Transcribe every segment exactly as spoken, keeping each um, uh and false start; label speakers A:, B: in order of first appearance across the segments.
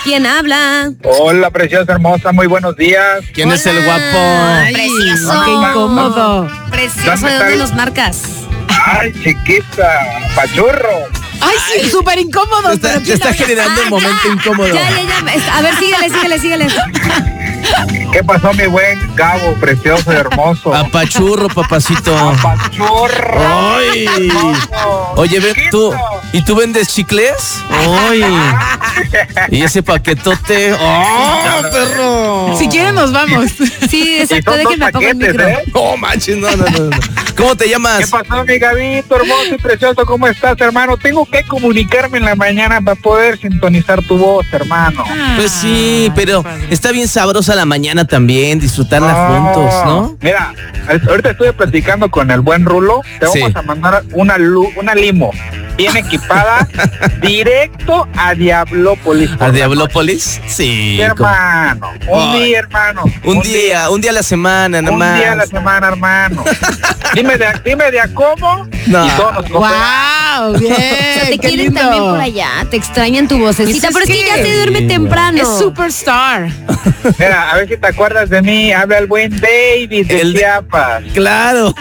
A: ¿Quién habla?
B: Hola, preciosa, hermosa, muy buenos días.
C: ¿Quién
A: Hola.
C: es el guapo?
A: Ay, precioso.
D: Qué incómodo.
A: Precioso, ¿de dónde nos marcas?
B: Ay, chiquita, pachurro.
D: Ay, sí, súper incómodo.
C: Te está,
D: pero
C: te
D: ¿quién
C: está
D: habla?
C: generando un momento incómodo.
A: Ya, ya, ya. A ver, síguele, síguele, síguele.
B: ¿Qué pasó, mi buen Gabo, precioso y hermoso?
C: Apachurro, papacito.
B: Pachurro.
C: Ay. Oye, ven tú. ¿Y tú vendes chicles? Ay. ¿Y ese paquetote? ¡Oh, perro!
D: Si quieren nos vamos.
A: Sí,
B: Y
A: exacto,
B: son dos
A: déjenme apagar el
B: paquetes,
A: micro.
B: ¿eh?
C: No manches, no, no, no. no. ¿Cómo te
B: ¿Qué
C: llamas?
B: pasó, mi Gabito, hermoso y precioso? ¿Cómo estás, hermano? Tengo que comunicarme en la mañana para poder sintonizar tu voz, hermano.
C: Pues sí, pero está bien sabrosa la mañana también, disfrutarla
B: Ah,
C: juntos, ¿no?
B: Mira, ahorita estoy platicando con el buen Rulo. Te vamos
C: Sí.
B: a mandar una, lu- una limo bien equipada directo a Diablópolis. por
C: ¿A
B: la
C: Diablópolis?
B: noche.
C: Sí.
B: Sí, hermano. Un
C: Ay.
B: día, hermano.
C: Un día, un día a la semana, nada
B: Un
C: más.
B: día a la semana, hermano. dime de, dime de a cómo.
C: No.
B: Y todos nos cooperamos.
D: ¡Wow! Bien.
A: O sea, te
D: qué
A: quieren
D: lindo.
A: también por allá, te extrañan tu vocecita,
D: Pues
A: pero es
D: es
A: que ya
D: que-
A: se duerme temprano.
D: Es superstar.
B: Mira, a ver si te acuerdas de mí. Habla el buen David de
C: El-
B: Chiapas.
C: Claro.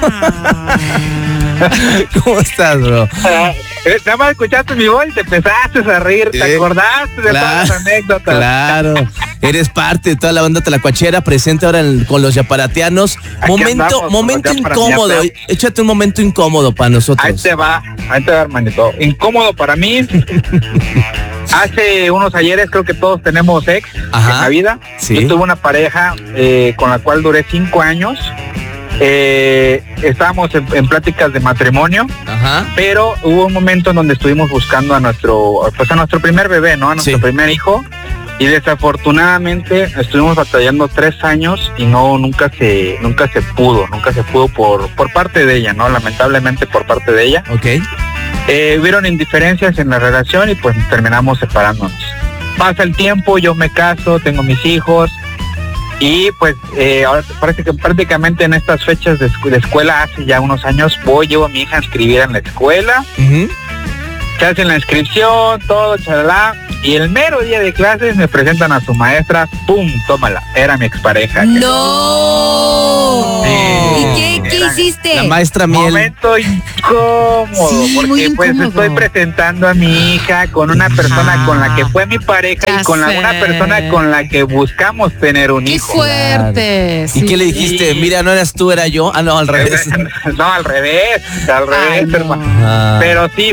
C: ¿Cómo estás, bro?
B: Eh, Nada más escuchaste mi voz y te empezaste a reír. ¿Te
C: Eh,
B: acordaste de todas las anécdotas?
C: Claro, eres parte de toda la banda Tlacuachera, presente ahora en- con los yaparatianos.
B: Aquí
C: Momento,
B: andamos con
C: momento
B: los
C: incómodo,
B: Yaparateanos.
C: échate un momento incómodo para
B: Ahí
C: nosotros.
B: te va, ahí te va, hermanito. Incómodo para mí. Hace unos ayeres creo que todos tenemos ex
C: Ajá.
B: en la vida.
C: Sí.
B: Yo tuve una pareja eh, con la cual duré cinco años. Eh, estábamos en, en pláticas de matrimonio,
C: Ajá.
B: pero hubo un momento en donde estuvimos buscando a nuestro, pues a nuestro primer bebé, ¿no? A nuestro
C: Sí.
B: primer hijo. Y desafortunadamente estuvimos batallando tres años y no, nunca se, nunca se pudo, nunca se pudo por, por parte de ella, ¿no? Lamentablemente por parte de ella.
C: Ok.
B: Eh, hubieron indiferencias en la relación y pues terminamos separándonos. Pasa el tiempo, yo me caso, tengo mis hijos y pues eh, ahora parece que prácticamente en estas fechas de, escu- de escuela hace ya unos años voy, llevo a mi hija a inscribir en la escuela,
C: Ujú.
B: se hace la inscripción, todo, chalala, y el mero día de clases me presentan a su maestra, pum, tómala, era mi expareja.
A: ¡No!
B: Sí.
A: ¿Y qué, qué
B: Era-
A: hiciste?
C: La maestra Miel.
B: Momento incómodo,
D: Sí, muy
B: porque pues
D: incómodo.
B: estoy presentando a mi hija con una persona con la que fue mi pareja
D: Ya
B: y con la-
D: sé.
B: una persona con la que buscamos tener un
D: ¡Qué
B: hijo.
D: fuerte!
C: ¿Y
D: sí.
C: qué le dijiste?
B: Sí.
C: Mira, no eras tú, era yo. Ah, no, al revés.
B: No, al revés, al
D: Ay,
B: revés,
D: no.
B: hermano.
C: Ah.
B: Pero sí,